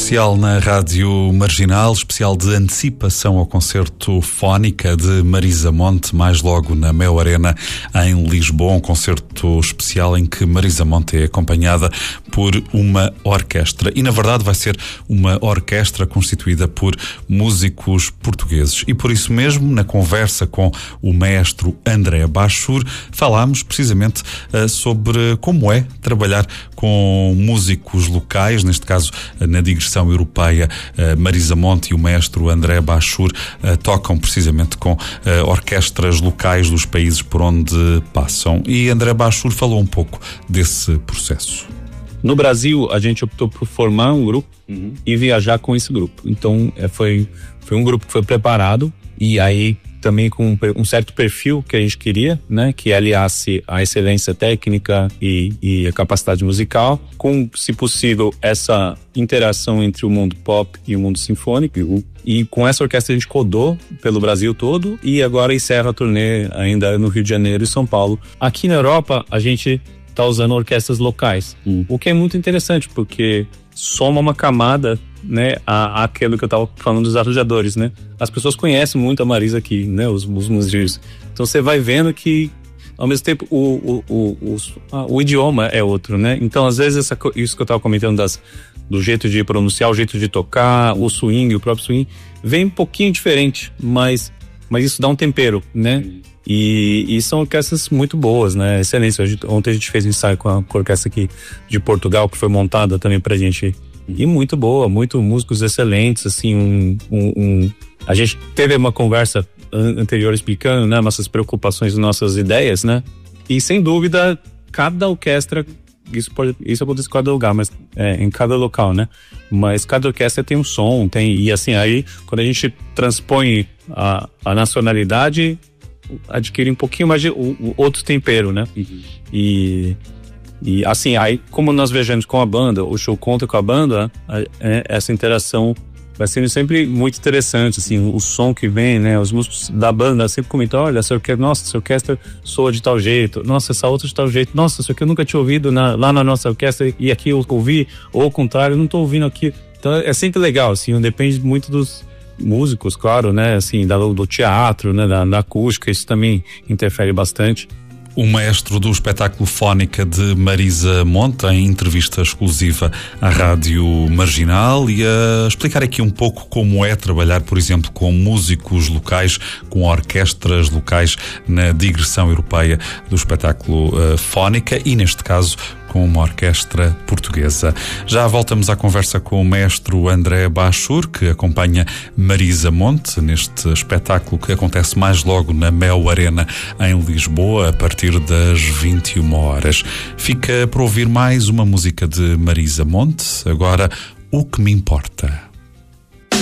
especial na Rádio Marginal, especial de antecipação ao concerto Fónica de Marisa Monte, mais logo na Mel Arena em Lisboa, um concerto especial em que Marisa Monte é acompanhada por uma orquestra. E na verdade vai ser uma orquestra constituída por músicos portugueses. E por isso mesmo, na conversa com o maestro André Bachur, falámos precisamente sobre como é trabalhar com músicos locais, neste caso na digressão europeia. Marisa Monte e o maestro André Bachur tocam precisamente com orquestras locais dos países por onde passam. E André Bachur falou um pouco desse processo. No Brasil, a gente optou por formar um grupo e viajar com esse grupo. Então, foi um grupo que foi preparado e aí também com um certo perfil que a gente queria, né? Que aliasse a excelência técnica e a capacidade musical com, se possível, essa interação entre o mundo pop e o mundo sinfônico. E com essa orquestra a gente rodou pelo Brasil todo e agora encerra a turnê ainda no Rio de Janeiro e São Paulo. Aqui na Europa, a gente tá usando orquestras locais, o que é muito interessante, porque soma uma camada, né, aquilo que eu tava falando dos arranjadores, né? As pessoas conhecem muito a Marisa aqui, né, os músicos. Então você vai vendo que, ao mesmo tempo, o idioma é outro, né? Então, às vezes, isso que eu tava comentando do jeito de pronunciar, o jeito de tocar, o swing, o próprio swing, vem um pouquinho diferente, mas isso dá um tempero, né? E são orquestras muito boas, né? Excelente. Ontem a gente fez um ensaio com a orquestra aqui de Portugal, que foi montada também pra gente. E muito boa, músicos excelentes, assim, a gente teve uma conversa anterior explicando, né, nossas preocupações, nossas ideias, né? E sem dúvida, cada orquestra, isso acontece em cada lugar, mas em cada local, né? Mas cada orquestra tem um som, e assim, aí quando a gente transpõe a nacionalidade, adquire um pouquinho mais de outro tempero, né? E assim, aí como nós viajamos com a banda, o show conta com a banda, essa interação vai sendo sempre muito interessante, assim, o som que vem, né? Os músicos da banda sempre comentam, olha, essa orquestra soa de tal jeito, nossa, essa outra de tal jeito, nossa, isso aqui eu nunca tinha ouvido lá na nossa orquestra e aqui eu ouvi, ou ao contrário, eu não tô ouvindo aqui. Então é sempre legal, assim, depende muito dos músicos, claro, né, assim, do teatro, né, da acústica, isso também interfere bastante. O maestro do espetáculo Fónica de Marisa Monte, em entrevista exclusiva à Rádio Marginal, e a explicar aqui um pouco como é trabalhar, por exemplo, com músicos locais, com orquestras locais na digressão europeia do espetáculo Fónica e, neste caso, com uma orquestra portuguesa. Já voltamos à conversa com o maestro André Bachur, que acompanha Marisa Monte neste espetáculo que acontece mais logo na Mel Arena em Lisboa, a partir das 21 horas. Fica para ouvir mais uma música de Marisa Monte, agora O Que Me Importa.